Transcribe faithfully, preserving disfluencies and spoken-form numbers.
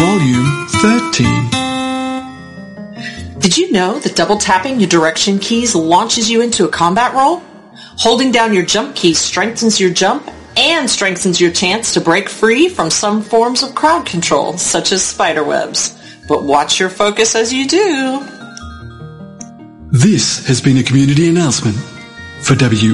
Volume thirteen. Did you know that double tapping your direction keys launches you into a combat role? Holding down your jump key strengthens your jump and strengthens your chance to break free from some forms of crowd control, such as spiderwebs. But watch your focus as you do. This has been a community announcement for W